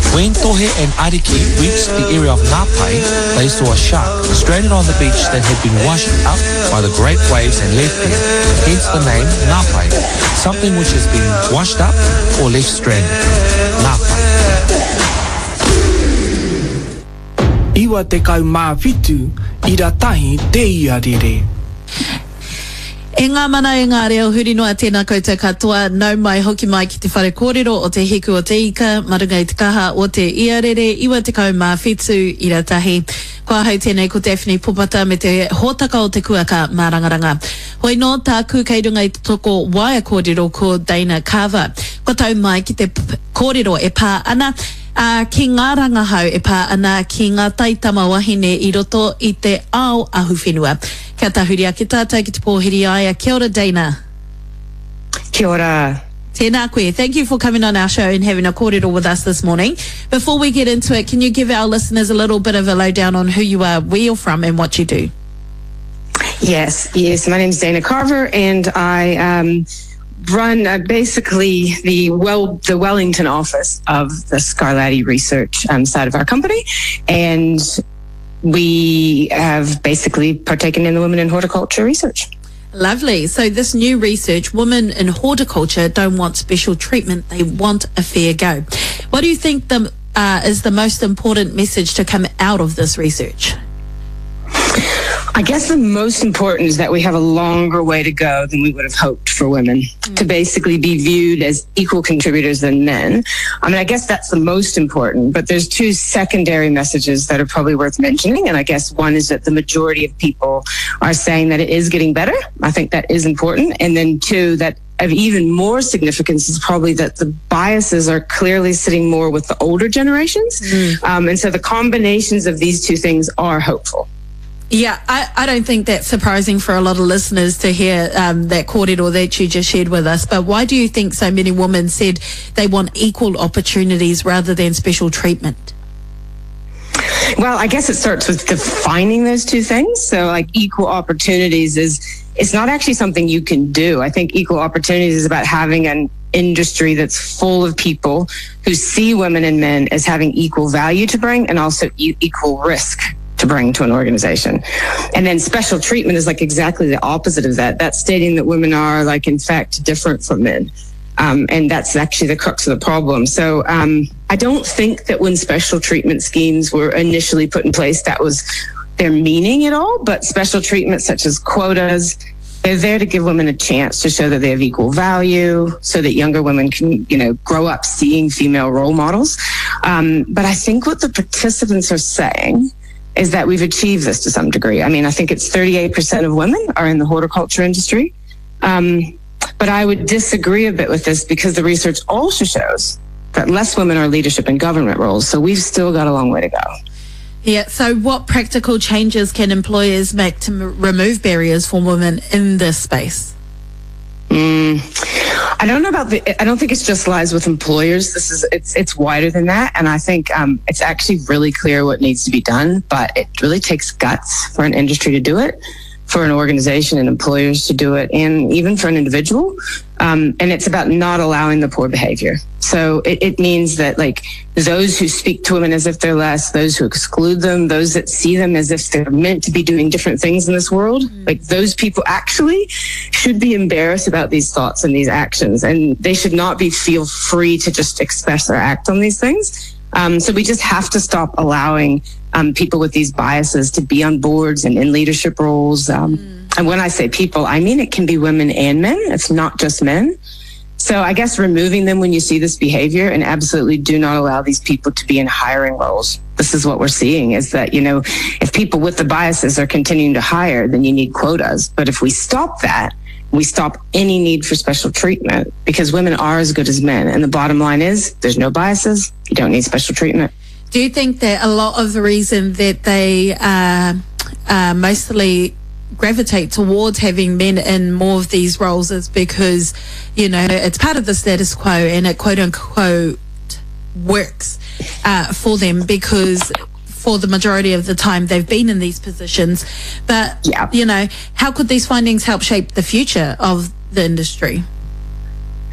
When Tohe and Ariki reached the area of Napai, they saw a shark stranded on the beach that had been washed up by the great waves and left there, hence the name Napai, something which has been washed up or left stranded. Napai. Iwa te kau mā whitu, ira tahi te ia rere. E ngā mana e ngā reo huri noa tēnā koutou katoa, nau mai hoki mai ki te whare kōrero o te hiku o te ika, marunga i te kaha o te iarere, iwa te kau mā whitu i ratahi. Kua hau tēnei ko Daphne Popata me te hōtaka o te kuaka mā rangaranga. Hoi no tāku kei runga i te toko waia kōrero ko Dana Carver. Ko tau mai ki te kōrero e pā ana, ki ngā rangahau e pā ana ki ngā taitama wahine i roto i te ao ahu whenua. Kia tahuria ki tātai ki te pōhiri aia. Kia ora, Dana. Kia ora. Tēnā koe. Thank you for coming on our show and having a kōrero with us this morning. Before we get into it, can you give our listeners a little bit of a lowdown on who you are, where you're from and what you do? Yes. My name's Dana Carver, and I run basically the Wellington office of the Scarlatti research side of our company, and we have basically partaken in the Women in Horticulture research. Lovely. So this new research, women in horticulture don't want special treatment, they want a fair go. What do you think is the most important message to come out of this research? I guess the most important is that we have a longer way to go than we would have hoped for women to basically be viewed as equal contributors than men. I mean, I guess that's the most important, but there's two secondary messages that are probably worth mentioning. And I guess one is that the majority of people are saying that it is getting better. I think that is important. And then two, that of even more significance is probably that the biases are clearly sitting more with the older generations. And so the combinations of these two things are hopeful. Yeah, I don't think that's surprising for a lot of listeners to hear that kōrero that you just shared with us. But why do you think so many women said they want equal opportunities rather than special treatment? Well, I guess it starts with defining those two things. So like equal opportunities it's not actually something you can do. I think equal opportunities is about having an industry that's full of people who see women and men as having equal value to bring and also equal risk to bring to an organization. And then special treatment is like exactly the opposite of that. That's stating that women are like in fact different from men. And that's actually the crux of the problem. So I don't think that when special treatment schemes were initially put in place, that was their meaning at all. But special treatment such as quotas, they're there to give women a chance to show that they have equal value so that younger women can, grow up seeing female role models. But I think what the participants are saying is that we've achieved this to some degree. I mean, I think it's 38% of women are in the horticulture industry. But I would disagree a bit with this because the research also shows that less women are leadership in government roles. So we've still got a long way to go. Yeah. So what practical changes can employers make to remove barriers for women in this space? I don't know I don't think it just lies with employers. It's wider than that. And I think it's actually really clear what needs to be done, but it really takes guts for an industry to do it, for an organization and employers to do it, and even for an individual. And it's about not allowing the poor behavior. So it means that like those who speak to women as if they're less, those who exclude them, those that see them as if they're meant to be doing different things in this world, like those people actually should be embarrassed about these thoughts and these actions. And they should not feel free to just express or act on these things. So we just have to stop allowing people with these biases to be on boards and in leadership roles. And when I say people, I mean it can be women and men. It's not just men. So I guess removing them when you see this behavior, and absolutely do not allow these people to be in hiring roles. This is what we're seeing is that, if people with the biases are continuing to hire, then you need quotas. But if we stop that, we stop any need for special treatment because women are as good as men. And the bottom line is there's no biases. You don't need special treatment. Do you think that a lot of the reason that they mostly gravitate towards having men in more of these roles is because, it's part of the status quo and it quote unquote works for them because for the majority of the time they've been in these positions. But, how could these findings help shape the future of the industry?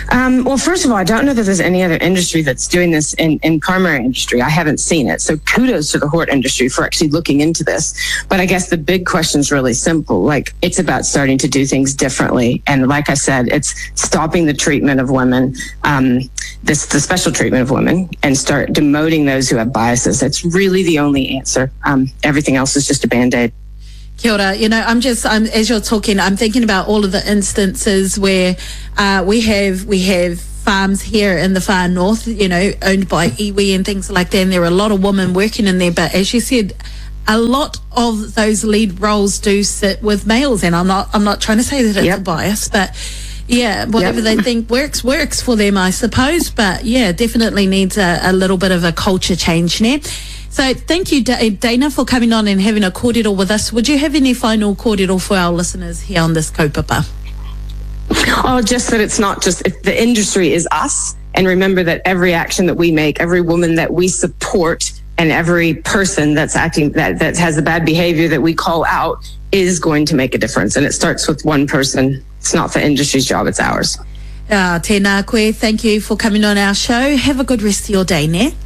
Well, first of all, I don't know that there's any other industry that's doing this in primary industry. I haven't seen it. So kudos to the hort industry for actually looking into this. But I guess the big question is really simple. Like, it's about starting to do things differently. And like I said, it's stopping the treatment of women, the special treatment of women, and start demoting those who have biases. That's really the only answer. Everything else is just a Band-Aid. Kia ora. You know, I'm as you're talking, I'm thinking about all of the instances where we have farms here in the far north, you know, owned by iwi and things like that, and there are a lot of women working in there, but as you said, a lot of those lead roles do sit with males, and I'm not trying to say that it's a bias, but yeah, whatever they think works for them, I suppose. But yeah, definitely needs a little bit of a culture change there. So thank you, Dana, for coming on and having a kōrero with us. Would you have any final kōrero for our listeners here on this kaupapa? Oh, just that it's not just, the industry is us. And remember that every action that we make, every woman that we support, and every person that's acting, that has the bad behavior that we call out, is going to make a difference. And it starts with one person. It's not the industry's job, it's ours. Tēnā koe, thank you for coming on our show. Have a good rest of your day, ne?